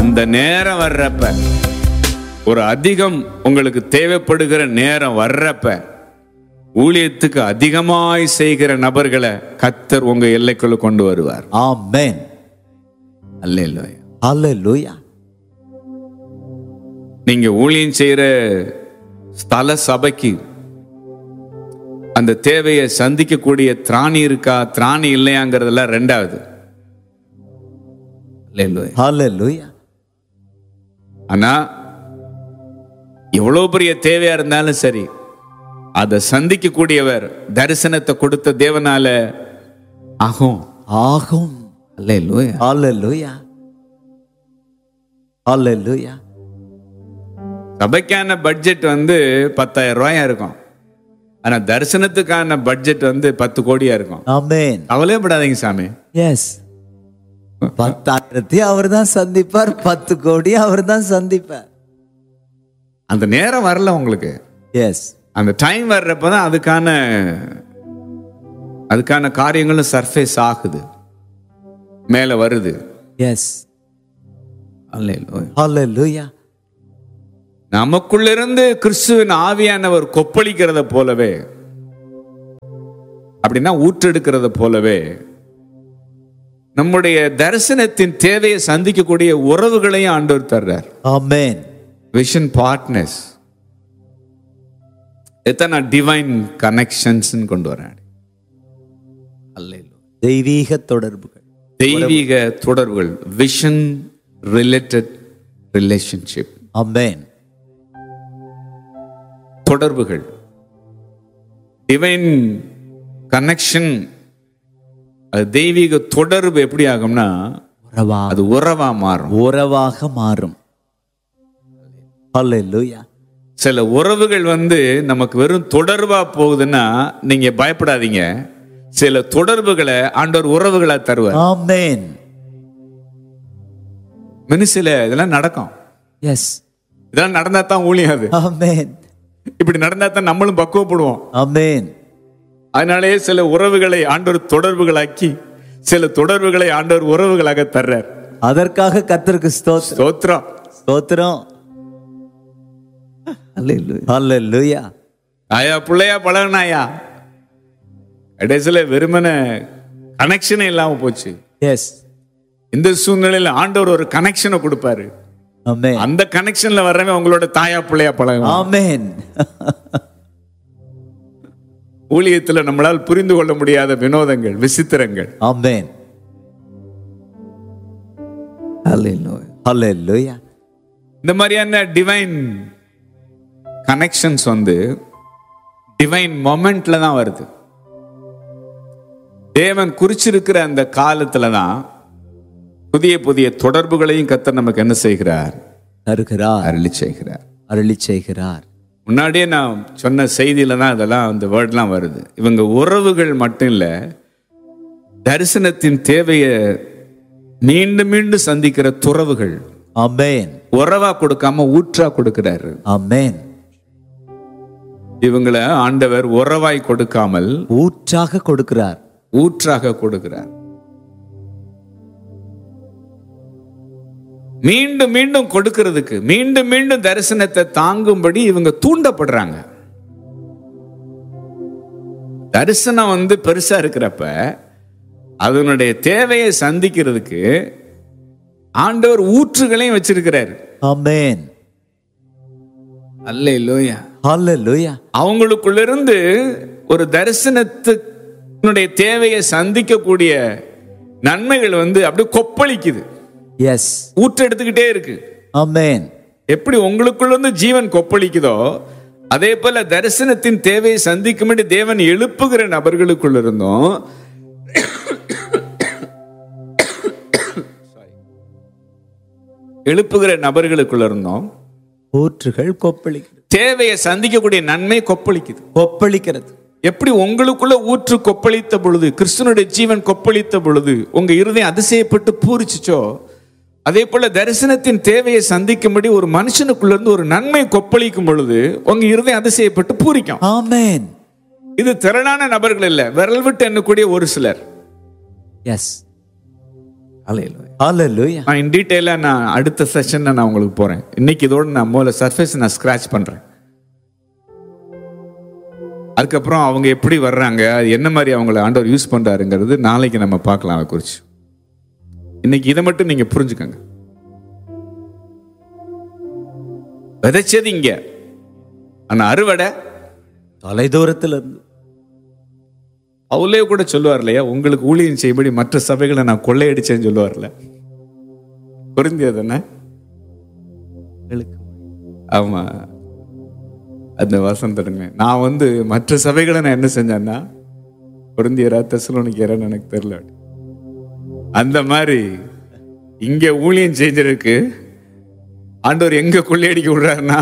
அந்த நேரம் வர்றப்ப, ஒரு அதிகம் உங்களுக்கு தேவைப்படுகிற நேரம் வர்றப்ப, ஊழியத்துக்கு அதிகமாய் செய்கிற நபர்களை கர்த்தர் உங்க எல்லைக்குள்ள கொண்டு வருவார். ஆமென். அல்லேலூயா. ஹல்லேலூயா. நீங்க ஊழியம் செய்யற ஸ்தல சபைக்கு அந்த தேவையை சந்திக்கக்கூடிய திராணி இருக்கா, திராணி இல்லையாங்கிறதெல்லாம் ரெண்டாவது. ஹல்லேலூயா. ஆனா எவ்வளவு பெரிய தேவையா இருந்தாலும் சரி, அதை சந்திக்கக்கூடியவர் தரிசனத்தை கொடுத்த தேவனால ஆகும். ஆகும். அல்லேலூயா. ஹல்லேலூயா. ஹல்லேலூயா. சபைக்கான பட்ஜெட் 10,000 ரூபாயா இருக்கும். ஆனா தரிசனத்துக்கான பட்ஜெட் 10 கோடியா இருக்கும். ஆமென். கவலைப்படாதீங்க சாமி. எஸ். 10,000 அவர் தான் சந்திப்பார், 10 கோடி அவர் தான் சந்திப்பார். அந்த நேரம் வரல உங்களுக்கு. எஸ். அந்த டைம் வர்றப்பதான் அதுக்கான காரியங்களும் சர்ஃபேஸ் ஆகுது, மேல வருது. எஸ். அல்லேலூயா. ஹல்லேலூயா. நமக்குள்ளிருந்து கிறிஸ்துவின் ஆவியானவர் கொப்பளிக்கிறத போலவே, அப்படின்னா ஊற்றெடுக்கிறத போலவே, நம்முடைய தரிசனத்தின் தேவையை சந்திக்கக்கூடிய உறவுகளையும் ஆண்டவர் தர்றார். ஆமென். விஷன் பார்ட்னர்ஸ், எத்தனை டிவைன் கனெக்ஷன்ஸ் கொண்டு வராங்க. அல்லேலூயா. தெய்வீக தொடர்புகள், தெய்வீக தொடர்புகள், விஷன் ரிலேட்டட் ரிலேஷன்ஷிப். ஆமென். தொடர்புகள், டிவைன் கனெக்ஷன். அது தெய்வீக தொடர்பு எப்படி ஆகும்னா, அது உறவா மாறும். உறவாக மாறும். ஹல்லேலூயா. சில உறவுகள் நமக்கு வெறும் தொடர்பா போகுதுன்னா நீங்க பயப்படாதீங்க. சில தொடர்புகளை ஆண்டவர் உறவுகளா தருவார். ஆமென். மினிசில இதெல்லாம் நடக்கும். எஸ். இதெல்லாம் நடந்தா தான் ஊழியம். அது ஆமென். இப்படி நடந்தா தான் நம்மளும் பக்குவப்படுவோம். ஆமென். அதனாலேயே சில உறவுகளை ஆண்டவர் தொடர்புகளாக்கி, சில தொடர்புகளை ஆண்டவர் உறவுகளாக தர்றார். அதற்காக கர்த்தருக்கு ஸ்தோத்திரம். ஸ்தோத்திரம். ஹல்லேலூயா. ஆயா பிள்ளையா பழகினாயா, கடைசியில வெறுமன கனெக்ஷனே இல்லாம போச்சு. எஸ். இந்த சூழ்நிலையில ஆண்டவர் ஒரு கனெக்ஷனை கொடுப்பாரு. ஆமென். அந்த கனெக்ஷன்ல வர்றவன் உங்களோட தாயா பிள்ளையா பழகும். ஆமென். ஊழியத்துல நம்மளால் புரிந்து கொள்ள முடியாத வினோதங்கள், விசித்திரங்கள். ஆமென். ஹல்லேலூயா. இந்த மாதிரியான டிவைன் கனெக்ஷன்ஸ் டிவைன் மொமெண்ட்ல தான் வருது. தேவன் குறிச்சிருக்கிற அந்த காலத்துல தான் புதிய புதிய தொடர்புகளையும் கர்த்தர் நமக்கு என்ன செய்கிறார்? தருகிறார். அருளி செய்கிறார். முன்னாடியே நான் சொன்ன செய்தியில தான் அதெல்லாம் அந்த வேர்ட்லாம் வருது. இவங்க உறவுகள் மட்டும் இல்ல, தரிசனத்தின் தேவையை மீண்டும் மீண்டும் சந்திக்கிற துறவுகள். ஆமென். உறவா கொடுக்காம ஊற்றா கொடுக்கிறாரு. ஆமென். இவங்களை ஆண்டவர் உறவாய் கொடுக்காமல் ஊற்றாக கொடுக்கிறார். ஊற்றாக கொடுக்கிறார். மீண்டும் மீண்டும் கொடுக்கிறதுக்கு, மீண்டும் மீண்டும் தரிசனத்தை தாங்கும்படி இவங்க தூண்டப்படுறாங்க. தரிசனம் பெருசா இருக்கிறப்ப அதனுடைய தேவையை சந்திக்கிறதுக்கு ஆண்டவர் ஊற்றுகளையும் வச்சிருக்கிறார். ஆமென். அல்லேலூயா. ஹல்லேலூயா. அவங்களுக்குள்ள இருந்து ஒரு தரிசனத்தினுடைய தேவையை சந்திக்கக்கூடிய நன்மைகள் அப்படியே கொப்பளிக்குது. எஸ். ஊற்று எடுத்துக்கிட்டே இருக்கு. ஆமென். எப்படி உங்களுக்குள்ள இருந்து ஜீவன் கொப்பளிக்குதோ, அதே போல தரிசனத்தின் தேவையை சந்திக்கும்படி தேவன் எழுப்புகிற நபர்களுக்குள்ள இருந்தும் ஊற்றுகள் கொப்பளிக்கிறது. தேவையை சந்திக்கக்கூடிய நன்மை கொப்பளிக்கிறது. எப்படி உங்களுக்குள்ள ஊற்று கொப்பளித்த பொழுது, கிறிஸ்துவனுடைய ஜீவன் கொப்பளித்த பொழுது உங்க இருதயம் அதிசயப்பட்டு பூரிச்சுச்சோ, அதே போல தரிசனத்தின் தேவையை சந்திக்கும்படி ஒரு மனுஷனுக்குள்ள இருந்து ஒரு நன்மை கொப்பளிக்கும் பொழுது உங்க இருதயம் அதிசயப்பட்டு பூரிக்கும். ஆமென். இது திரளான நபர்கள் இல்ல, விரல் விட்டு எண்ணக்கூடிய ஒரு சிலர். எஸ். ஹalleluya. நான் இன் டீட்டெயிலாக நான் அடுத்த செஷனில் நான் உங்களுக்கு போகிறேன். இன்னைக்கு இதோட நான் முதல்ல சர்ஃபேஸ் நான் ஸ்க்ராட்ச் பண்ணுறேன். அதுக்கப்புறம் அவங்க எப்படி வர்றாங்க, என்ன மாதிரி அவங்கள ஆண்டவர் யூஸ் பண்ணுறாருங்கிறது நாளைக்கு நம்ம பார்க்கலாம். அதை குறித்து இன்னைக்கு இதை மட்டும் நீங்கள் புரிஞ்சுக்கங்க. விதைச்சது இங்க, ஆனால் அறுவடை தொலை தூரத்தில் இருந்து. அவளே கூட சொல்லுவார் இல்லையா, உங்களுக்கு ஊழியம் செய்யும்படி மற்ற சபைகளை நான் கொள்ளையடிச்சேன்னு சொல்லுவார்ல, புரிஞ்சது என்ன? ஆமா, அந்த வசந்தடுங்க. நான் மற்ற சபைகளை நான் என்ன செஞ்சேன்னா, பொருந்தியரா தெசலோனிக்கேயரான்னு எனக்கு தெரியல, அந்த மாதிரி இங்க ஊழியம் செஞ்சிருக்கு ஆண்டவர் எங்க கொள்ளையடிக்க விடுறாருன்னா,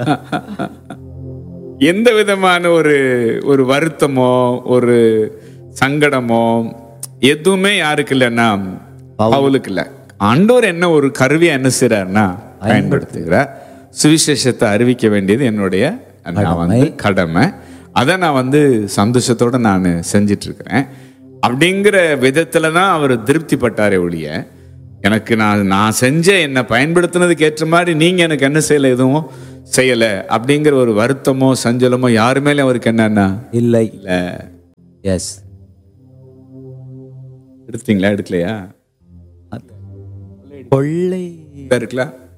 எந்த விதமான ஒரு வருத்தமோ ஒரு சங்கடமோ எதுவுமே யாருக்கு இல்லைன்னா பவுலுக்கு இல்லை. ஆண்டவர் என்ன ஒரு கருவியா என்ன செய்யறாருன்னா பயன்படுத்துகிறார். சுவிசேஷத்தை அறிவிக்க வேண்டியது என்னுடைய கடமை. அதை நான் சந்தோஷத்தோட நான் செஞ்சிட்டு இருக்கிறேன். அப்படிங்கிற விதத்துல தான் அவர் திருப்திப்பட்டாரே ஒழிய, எனக்கு நான் செஞ்ச என்னை பயன்படுத்தினதுக்கு ஏற்ற மாதிரி நீங்க எனக்கு என்ன செய்யல, எதுவும் செய்யல அப்படிங்கிற ஒரு வருத்தமோ சஞ்சலமோ யாரு மேலே அவருக்கு என்னன்னா இல்லை. இல்லை. எஸ், எடுத்தீங்களா? எடுக்கலையா? கொள்ளை இருக்கலாம்.